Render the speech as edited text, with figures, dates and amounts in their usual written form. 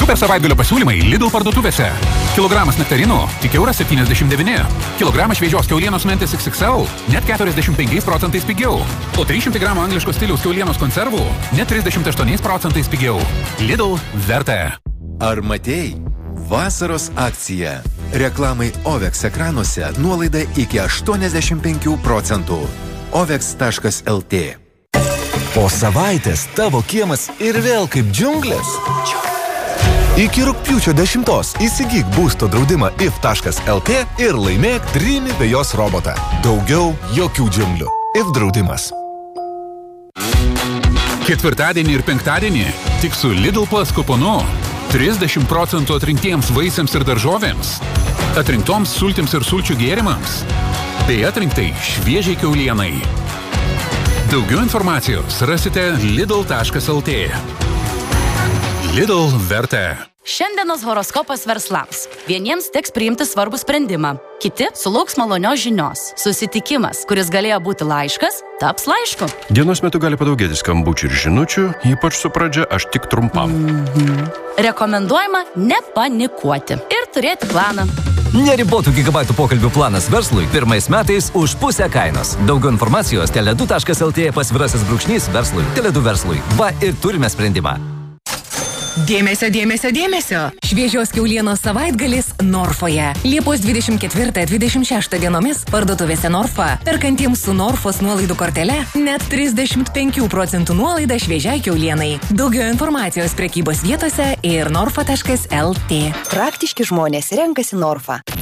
Super savaitgalio pasiūlymai Lidl parduotuvėse. Kilogramas nektarinų tik €1,79. Kilogramas šviežios kiaulienos mentis XXL net 45% pigiau. O 300 gramų angliško stiliaus kiaulienos konservų net 38% pigiau. Lidl verta. Ar matei? Vasaros akcija. Reklamai OVEX ekranuose nuolaida iki 85%. OVEX.lt. Po savaitės tavo kiemas ir vėl kaip džiunglės. Iki rugpjūčio 10 įsigyk būsto draudimą if.lt ir laimėk Dreamy vejos robotą. Daugiau jokių džiunglių. If draudimas. Ketvirtadienį ir penktadienį tik su Lidl Plus kuponu 30% atrinktiems vaisiams ir daržovėms, atrinktoms sultims ir sulčių gėrimams, bei atrinktai šviežiai kiaulienai. Daugiau informacijos rasite lidl.lt. Lidl verta. Šiandienos horoskopas verslams. Vieniems teks priimti svarbų sprendimą, kiti sulauks malonios žinios. Susitikimas, kuris galėjo būti laiškas, taps laišku. Dienos metu gali padaugėti skambučių ir žinučių, ypač su pradžia aš tik trumpam. Rekomenduojama nepanikuoti ir turėti planą. Neribotų gigabaitų pokalbių planas verslui pirmais metais už pusę kainos. Daugiau informacijos tele2.lt /verslui. Tele2 verslui. Va ir turime sprendimą. Dėmesio, dėmesio, dėmesio. Šviežios kiaulienos savaitgalis Norfoje. Liepos 24-26 dienomis parduotuvėse Norfa. Perkantiems su Norfos nuolaidų kortele net 35% nuolaida šviežiai kiaulienai. Daugiau informacijos prekybos vietose ir norfa.lt. Praktiški žmonės renkasi Norfa.